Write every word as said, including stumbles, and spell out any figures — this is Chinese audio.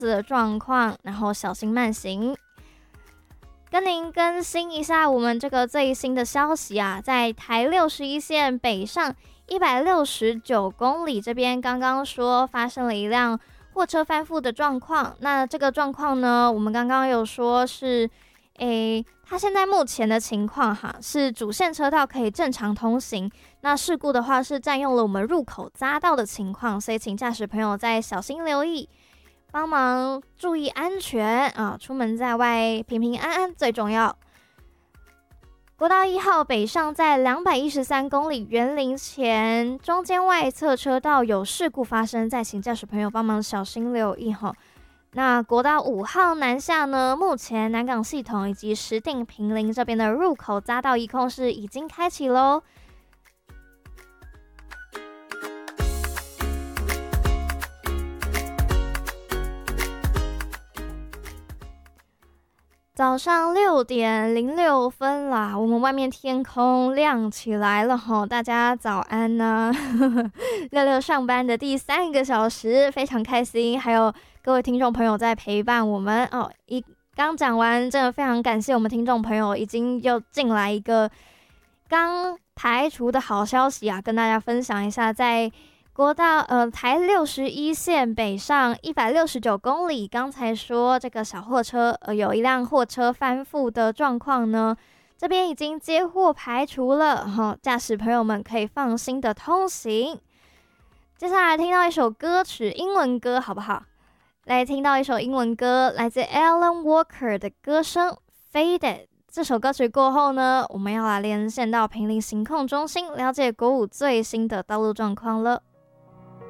的状况，然后小心慢行。跟您更新一下我们这个最新的消息啊，在台六十一线北上一百六十九公里这边，刚刚说发生了一辆货车翻覆的状况。那这个状况呢，我们刚刚有说是，诶，它现在目前的情况哈，是主线车道可以正常通行。那事故的话是占用了我们入口匝道的情况，所以请驾驶朋友再小心留意。帮忙注意安全啊！出门在外平平安安最重要。国道一号北上在两百一十三公里园林前中间外侧车道有事故发生，再请驾驶朋友帮忙小心留意哈。那国道五号南下呢，目前南港系统以及石碇坪林这边的入口匝道一控是已经开启喽。早上六点零六分啦，我们外面天空亮起来了吼，大家早安呢、啊！六六上班的第三个小时，非常开心，还有各位听众朋友在陪伴我们哦。一刚讲完，真的非常感谢我们听众朋友，已经又进来一个刚排除的好消息啊，跟大家分享一下，在国道呃台六十一线北上一百六十九公里，刚才说这个小货车呃有一辆货车翻覆的状况呢，这边已经接获排除了哈，驾驶朋友们可以放心的通行。接下来听到一首歌曲，英文歌好不好？来听到一首英文歌，来自 Alan Walker 的歌声 Faded。这首歌曲过后呢，我们要来连线到坪林行控中心，了解国五最新的道路状况了。